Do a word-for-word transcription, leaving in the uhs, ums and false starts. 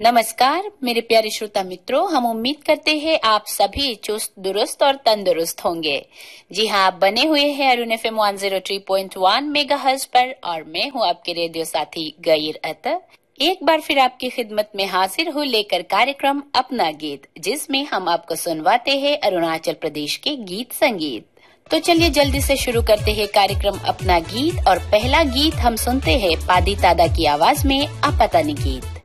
नमस्कार मेरे प्यारे श्रोता मित्रों, हम उम्मीद करते हैं आप सभी चुस्त दुरुस्त और तंदुरुस्त होंगे। जी हाँ, आप बने हुए हैं अरुण एफ एम वन ज़ीरो थ्री पॉइंट वन मेगाहर्ट्ज पर और मैं हूँ आपके रेडियो साथी गैर अता। एक बार फिर आपकी खिदमत में हाजिर हूँ लेकर कार्यक्रम अपना गीत, जिसमें हम आपको सुनवाते हैं अरुणाचल प्रदेश के गीत संगीत। तो चलिए जल्दी से शुरू करते हैं कार्यक्रम अपना गीत और पहला गीत हम सुनते हैं पादी तादा की आवाज में आपतानी गीत।